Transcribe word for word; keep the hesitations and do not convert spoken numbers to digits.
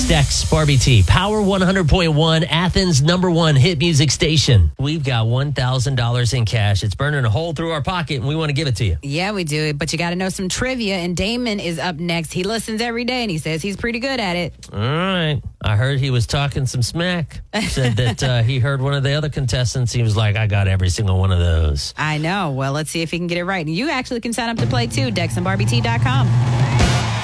It's Dex, Barbie T, Power one hundred point one, Athens' number one hit music station. We've got one thousand dollars in cash. It's burning a hole through our pocket, and we want to give it to you. Yeah, we do. But you got to know some trivia, and Damon is up next. He listens every day, and he says he's pretty good at it. All right. I heard he was talking some smack. Said that uh, he heard one of the other contestants. He was like, I got every single one of those. I know. Well, let's see if he can get it right. And you actually can sign up to play, too. Dex and Barbie T dot com.